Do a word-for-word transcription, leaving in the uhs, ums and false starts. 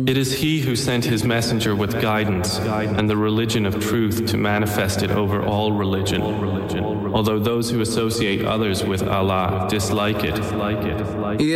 It is He who sent His messenger with guidance and the religion of truth to manifest it over all religion, although those who associate others with Allah dislike it.